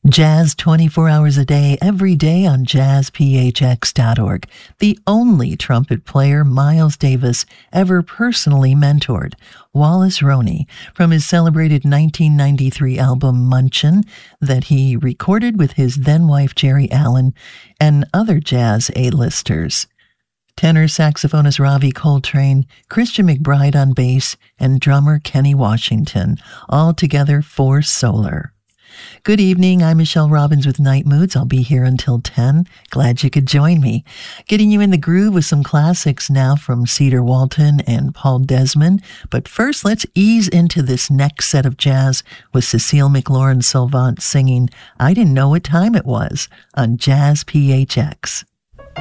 Jazz 24 hours a day, every day on jazzphx.org. The only trumpet player Miles Davis ever personally mentored, Wallace Roney, from his celebrated 1993 album Munchin that he recorded with his then-wife Jerry Allen and other jazz A-listers. Tenor saxophonist Ravi Coltrane, Christian McBride on bass, and drummer Kenny Washington, all together for Solar. Good evening, I'm Michelle Robbins with Night Moods. I'll be here until 10. Glad you could join me. Getting you in the groove with some classics now from Cedar Walton and Paul Desmond. But first, let's ease into this next set of jazz with Cecile McLaurin-Salvant singing I Didn't Know What Time It Was on Jazz PHX.